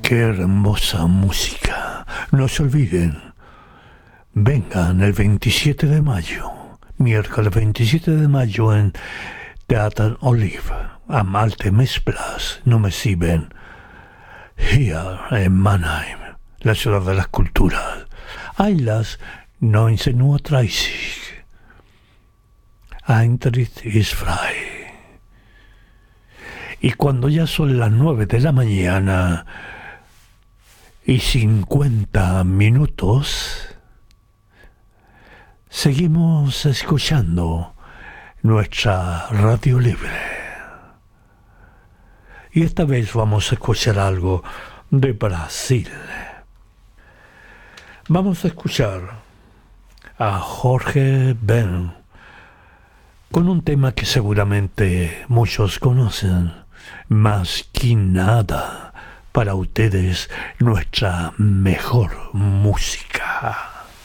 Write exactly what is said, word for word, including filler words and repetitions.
Qué hermosa música. No se olviden. Vengan el veintisiete de mayo, miércoles veintisiete de mayo en Teatro Olive, a Malte Mesplas, Nummer sieben, hier en Mannheim, la ciudad de las culturas. Einlass neunzehn Uhr dreißig. Eintritt ist frei. Y cuando ya son las nueve de la mañana y cincuenta minutos, seguimos escuchando nuestra radio libre. Y esta vez vamos a escuchar algo de Brasil. Vamos a escuchar a Jorge Ben con un tema que seguramente muchos conocen, Más que nada, para ustedes nuestra mejor música.